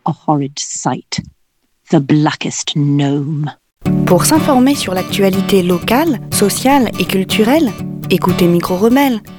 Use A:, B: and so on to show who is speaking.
A: a horrid sight. The blackest gnome.
B: Pour s'informer sur l'actualité locale, sociale et culturelle, écoutez Micro Rebelle.